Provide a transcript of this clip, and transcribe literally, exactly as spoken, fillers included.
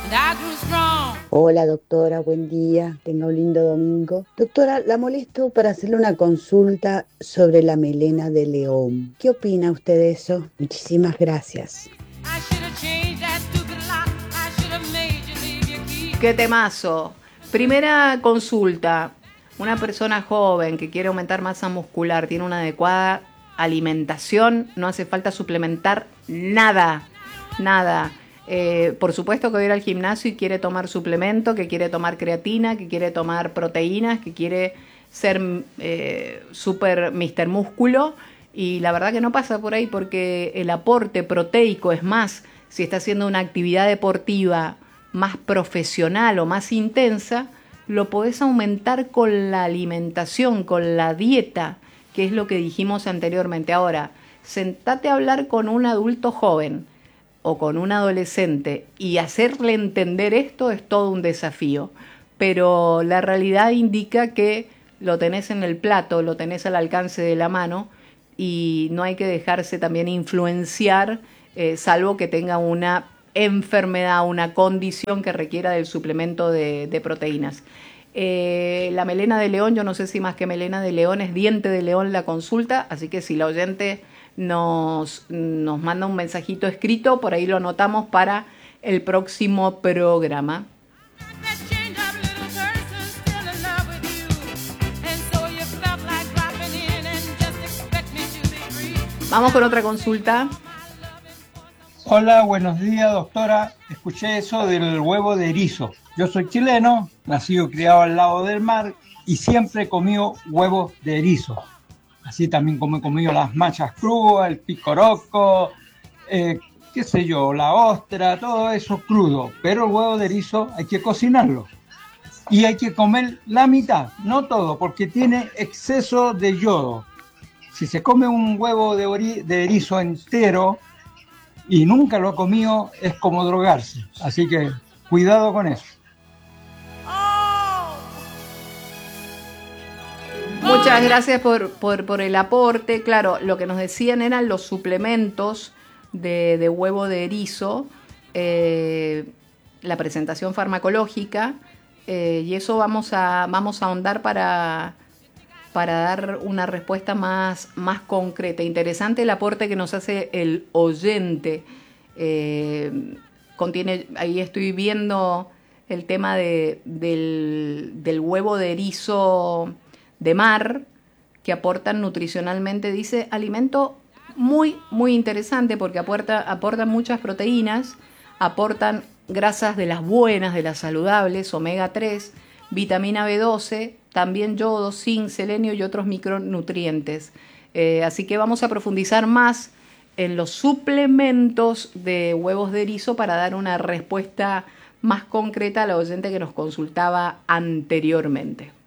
Hola doctora, buen día, tenga un lindo domingo. Doctora, la molesto para hacerle una consulta sobre la melena de león. ¿Qué opina usted de eso? Muchísimas gracias. ¡Qué temazo! Primera consulta. Una persona joven que quiere aumentar masa muscular, tiene una adecuada alimentación, no hace falta suplementar nada, nada. Eh, por supuesto que va a ir al gimnasio y quiere tomar suplemento, que quiere tomar creatina, que quiere tomar proteínas, que quiere ser eh, súper mister Músculo. Y la verdad que no pasa por ahí porque el aporte proteico es más, si está haciendo una actividad deportiva más profesional o más intensa, lo podés aumentar con la alimentación, con la dieta, que es lo que dijimos anteriormente. Ahora, sentate a hablar con un adulto joven o con un adolescente y hacerle entender esto es todo un desafío, pero la realidad indica que lo tenés en el plato, lo tenés al alcance de la mano y no hay que dejarse también influenciar, eh, salvo que tenga una enfermedad, una condición que requiera del suplemento de, de proteínas. Eh, la melena de león, yo no sé si más que melena de león es diente de león la consulta, así que si la oyente nos, nos manda un mensajito escrito, por ahí lo anotamos para el próximo programa. Vamos con otra consulta. Hola, buenos días, doctora. Escuché eso del huevo de erizo. Yo soy chileno, nacido y criado al lado del mar y siempre he comido huevos de erizo. Así también como he comido las machas crudas, el picoroco, eh, qué sé yo, la ostra, todo eso crudo. Pero el huevo de erizo hay que cocinarlo. Y hay que comer la mitad, no todo, porque tiene exceso de yodo. Si se come un huevo de, ori- de erizo entero y nunca lo ha comido, es como drogarse. Así que cuidado con eso. Muchas gracias por, por, por el aporte. Claro, lo que nos decían eran los suplementos de, de huevo de erizo, eh, la presentación farmacológica, eh, y eso vamos a, vamos a ahondar para, para dar una respuesta más, más concreta. Interesante el aporte que nos hace el oyente. Eh, contiene, ahí estoy viendo el tema de, del, del huevo de erizo de mar, que aportan nutricionalmente, dice, alimento muy, muy interesante porque aporta, aportan muchas proteínas, aportan grasas de las buenas, de las saludables, omega tres, vitamina B doce, también yodo, zinc, selenio y otros micronutrientes. Eh, así que vamos a profundizar más en los suplementos de huevos de erizo para dar una respuesta más concreta a la oyente que nos consultaba anteriormente.